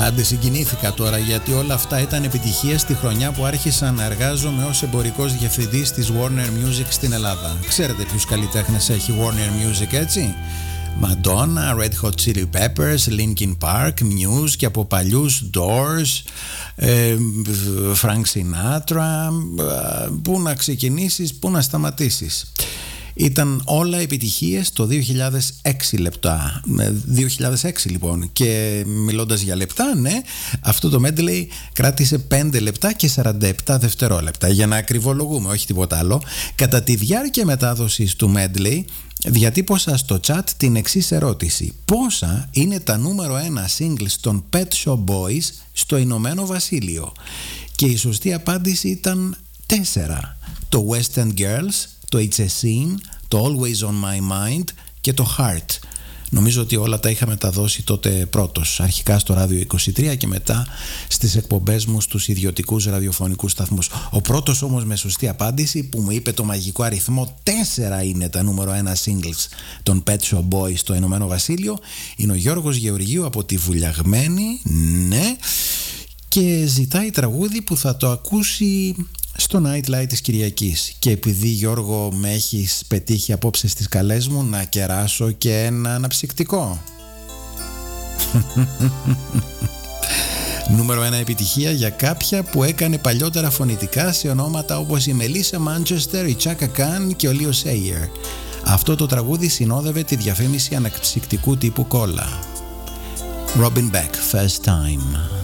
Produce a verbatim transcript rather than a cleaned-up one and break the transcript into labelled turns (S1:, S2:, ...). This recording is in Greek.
S1: Αντισυγκινήθηκα τώρα, γιατί όλα αυτά ήταν επιτυχία στη χρονιά που άρχισα να εργάζομαι ως εμπορικός διευθυντής της Warner Music στην Ελλάδα. Ξέρετε ποιους καλλιτέχνες έχει Warner Music, έτσι? Madonna, Red Hot Chili Peppers, Linkin Park, Muse και από παλιούς Doors, ε, Frank Sinatra. Πού να ξεκινήσεις, πού να σταματήσεις. Ήταν όλα επιτυχίες το δύο χιλιάδες έξι λεπτά. δύο χιλιάδες έξι λοιπόν. Και μιλώντας για λεπτά, ναι, αυτό το medley κράτησε πέντε λεπτά και σαράντα επτά δευτερόλεπτα. Για να ακριβολογούμε, όχι τίποτα άλλο. Κατά τη διάρκεια μετάδοσης του medley διατύπωσα στο chat την εξής ερώτηση: πόσα είναι τα νούμερο ένα singles των Pet Shop Boys στο Ηνωμένο Βασίλειο? Και η σωστή απάντηση ήταν τέσσερα. Το West End Girls, το It's a Scene, το Always on My Mind και το Heart. Νομίζω ότι όλα τα είχα μεταδώσει τότε πρώτος, αρχικά στο Ράδιο είκοσι τρία και μετά στις εκπομπές μου στους ιδιωτικούς ραδιοφωνικούς σταθμούς. Ο πρώτος όμως με σωστή απάντηση, που μου είπε το μαγικό αριθμό τέσσερα είναι τα νούμερο ένα singles των Pet Shop Boys στο Ηνωμένο Βασίλειο, είναι ο Γιώργος Γεωργίου από τη Βουλιαγμένη, ναι, και ζητάει τραγούδι που θα το ακούσει στο Nightlight της Κυριακής. Και επειδή, Γιώργο, με έχεις πετύχει απόψε στις καλές μου, να κεράσω και ένα αναψυκτικό. Νούμερο ένα επιτυχία για κάποια που έκανε παλιότερα φωνητικά σε ονόματα όπως η Μελίσσα Μάντσεστερ, η Chaka Khan και ο Leo Sayer. Αυτό το τραγούδι συνόδευε τη διαφήμιση αναψυκτικού τύπου κόλλα. Robin Beck, First Time.